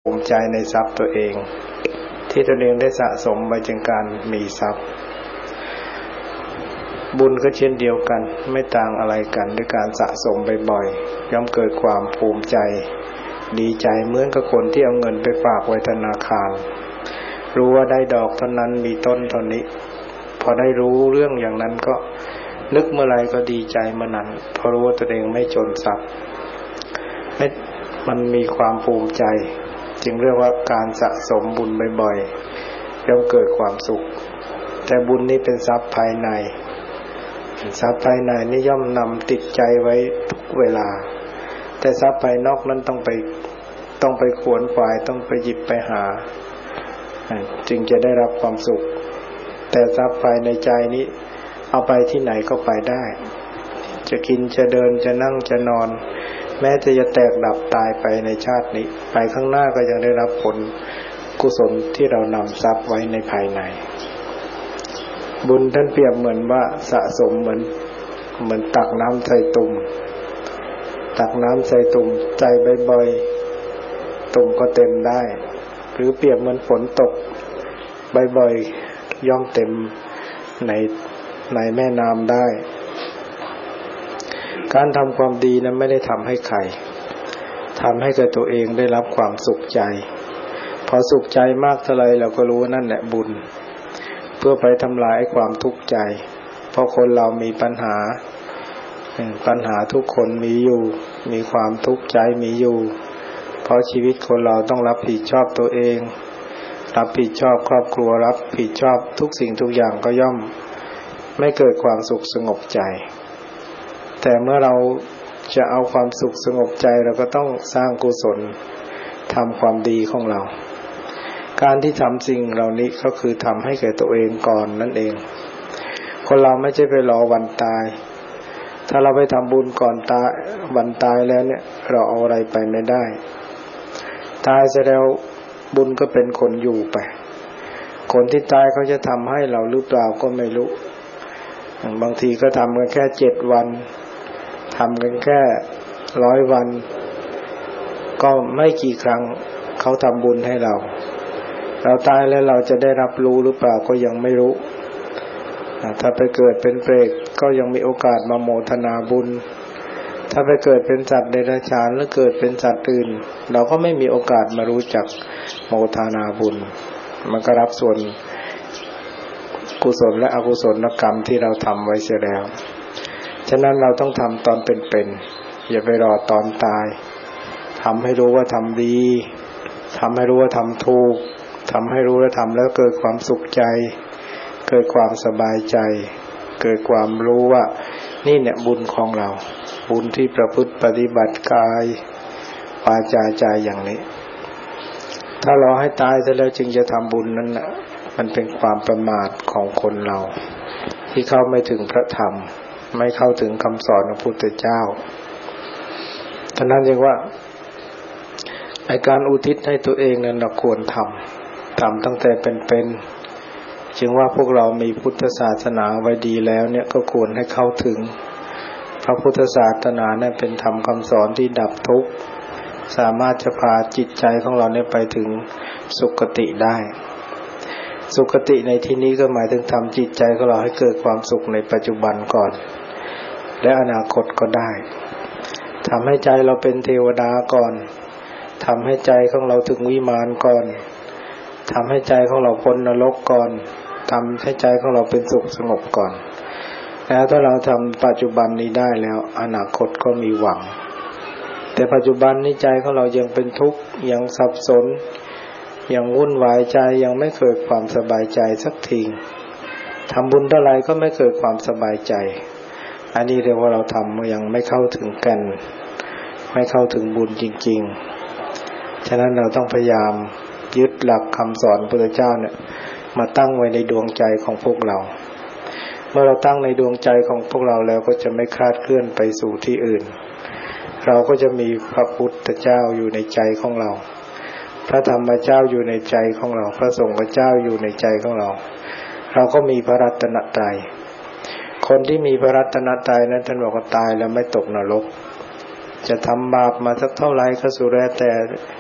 ภูมิใจในทรัพย์ตัวเองที่ตนเองได้สะสมไว้จึงการมีทรัพย์บุญก็เช่นเดียวกันไม่ต่างอะไรกันด้วยการสะสมบ่อยๆย่อมเกิดความภูมิใจดีใจเหมือนกับคนที่เอาเงินไปฝากไว้ธนาคารรู้ว่าได้ดอกเท่านั้นมีต้นเท่านี้พอได้รู้เรื่องอย่างนั้นก็นึกเมื่อไรก็ดีใจเมื่อนั้นเพราะรู้ว่าตนเองไม่จนทรัพย์มันมีความภูมิใจจึงเรียกว่าการสะสมบุญบ่อยๆย่อมเกิดความสุขแต่บุญนี้เป็นทรัพย์ภายในทรัพย์ภายในนี่ย่อมนำติดใจไว้ทุกเวลาแต่ทรัพย์ภายนอกนั้นต้องไปขวนขวายต้องไปหยิบไปหาจึงจะได้รับความสุขแต่ทรัพย์ภายในใจนี้เอาไปที่ไหนก็ไปได้จะกินจะเดินจะนั่งจะนอนแม้จะแตกดับตายไปในชาตินี้ไปข้างหน้าก็ยังได้รับผลกุศลที่เรานำทรัพย์ไว้ในภายในบุญท่านเปรียบเหมือนว่าสะสมเหมือนตักน้ำใส่ตุ่มตักน้ำใส่ตุ่มใจบ่อยๆตุ่มก็เต็มได้หรือเปรียบเหมือนฝนตกบ่อยๆย่อมเต็มในแม่น้ำได้การทำความดีนั้นไม่ได้ทำให้ใครทำให้กับตัวเองได้รับความสุขใจพอสุขใจมากเท่าไรเราก็รู้ว่านั่นแหละบุญเพื่อไปทำลายความทุกข์ใจเพราะคนเรามีปัญหาทุกคนมีอยู่มีความทุกข์ใจมีอยู่เพราะชีวิตคนเราต้องรับผิดชอบตัวเองรับผิดชอบครอบครัวรับผิดชอบทุกสิ่งทุกอย่างก็ย่อมไม่เกิดความสุขสงบใจแต่เมื่อเราจะเอาความสุขสงบใจเราก็ต้องสร้างกุศลทำความดีของเราการที่ทำสิ่งเหล่านี้ก็คือทำให้แก่ตัวเองก่อนนั่นเองคนเราไม่ใช่ไปรอวันตายถ้าเราไปทำบุญก่อนตายวันตายแล้วเนี่ยเราเอาอะไรไปไม่ได้ตายเสร็จแล้วบุญก็เป็นคนอยู่ไปคนที่ตายเขาจะทำให้เราหรือเปล่าก็ไม่รู้บางทีก็ทำกันแค่7 วันทำกันแค่100 วันก็ไม่กี่ครั้งเขาทำบุญให้เราตายแล้วเราจะได้รับรู้หรือเปล่าก็ยังไม่รู้ถ้าไปเกิดเป็นเปรตก็ยังมีโอกาสมาโมทนาบุญถ้าไปเกิดเป็นสัตว์เดรัจฉานหรือเกิดเป็นสัตว์อื่นเราก็ไม่มีโอกาสมารู้จักโมทนาบุญมันก็รับส่วนกุศลและอกุศลกรรมที่เราทำไว้เสียแล้วฉะนั้นเราต้องทำตอนเป็นอย่าไปรอตอนตายทำให้รู้ว่าทำดีทำให้รู้ว่าทำถูกทำให้รู้ว่าทำแล้วเกิดความสุขใจเกิดความสบายใจเกิดความรู้ว่านี่เนี่ยบุญของเราบุญที่ประพฤติปฏิบัติกายวาจาใจอย่างนี้ถ้าเราให้ตายซะแล้วจึงจะทำบุญนั้นน่ะมันเป็นความประมาทของคนเราที่เข้าไม่ถึงพระธรรมไม่เข้าถึงคำสอนของพระพุทธเจ้าฉะนั้นจึงว่าในการอุทิศให้ตัวเองนั้นเราควรทำตั้งแต่เป็นจึงว่าพวกเรามีพุทธศาสนาไว้ดีแล้วเนี่ยก็ควรให้เข้าถึงพระพุทธศาสนาเนี่ยเป็นธรรมคำสอนที่ดับทุกข์สามารถจะพาจิตใจของเราเนี่ยไปถึงสุคติได้สุคติในที่นี้ก็หมายถึงทำจิตใจของเราให้เกิดความสุขในปัจจุบันก่อนและอนาคตก็ได้ทำให้ใจเราเป็นเทวดาก่อนทำให้ใจของเราถึงวิมานก่อนทำให้ใจของเราพ้นนรกก่อนทำให้ใจของเราเป็นสุขสงบก่อนแล้วถ้าเราทำปัจจุบันนี้ได้แล้วอนาคตก็มีหวังแต่ปัจจุบันนี้ใจของเรายังเป็นทุกข์ยังสับสนยังวุ่นวายใจยังไม่เกิดความสบายใจสักทีทำบุญเท่าไรก็ไม่เกิดความสบายใจอันนี้เรียกว่าเราทำยังไม่เข้าถึงกันไม่เข้าถึงบุญจริงๆฉะนั้นเราต้องพยายามยึดหลักคำสอนพระพุทธเจ้าเนี่ยมาตั้งไว้ในดวงใจของพวกเราเมื่อเราตั้งในดวงใจของพวกเราแล้วก็จะไม่คลาดเคลื่อนไปสู่ที่อื่นเราก็จะมีพระพุทธเจ้าอยู่ในใจของเราพระธรรมเจ้าอยู่ในใจของเราพระสงฆ์เจ้าอยู่ในใจของเราเราก็มีพระรัตนตรัยคนที่มีพระรัตนตรัยนั้นท่านบอกว่าตายแล้วไม่ตกนรกจะทำบาปมาสักเท่าไรก็สุดแท้แต่